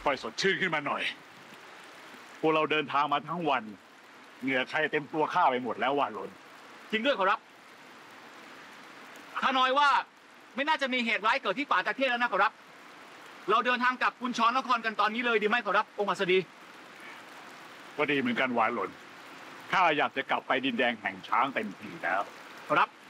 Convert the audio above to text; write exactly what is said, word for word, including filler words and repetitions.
ค่อยสดชื่นขึ้นมาหน่อยพวกเราเดินทางมาทั้งวันเหงื่อใครเต็มตัวข้าไปหมดแล้ววาหลนจริงด้วยขอรับข้าน้อยว่าไม่น่าจะมีเหตุร้ายเกิดที่ป่าตะเทศแล้วนะขอรับเราเดินทางกลับกุญชรนครกันตอนนี้เลยดีไหมขอรับองค์อัสดีก็ดีเหมือนกันวาหลนข้าอยากจะกลับไปดินแดงแห่งช้างเต็มทีแล้วขอรับ